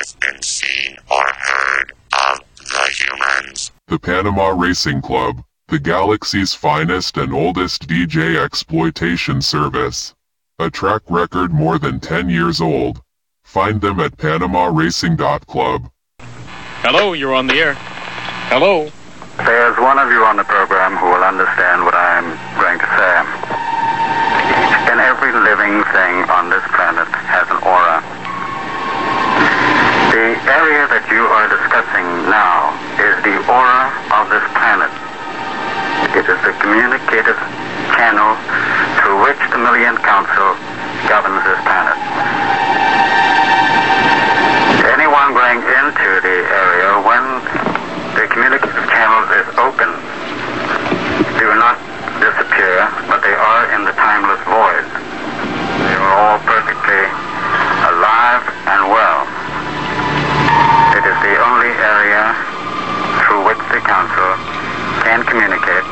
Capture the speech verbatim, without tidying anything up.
has been seen or heard of the humans. The Panama Racing Club, the galaxy's finest and oldest D J exploitation service. A track record more than ten years old. Find them at panama racing dot club. Hello, you're on the air. Hello. There's one of you on the program who will understand what I'm going to say. Each and every living thing on this planet has an aura. The area that you are discussing now is the aura of this planet. It is the communicative channel through which the Million Council governs this planet. Anyone going into the area when the communicative channel is open do not disappear, but they are in the timeless void. They are all perfectly alive and well. It is the only area through which the Council can communicate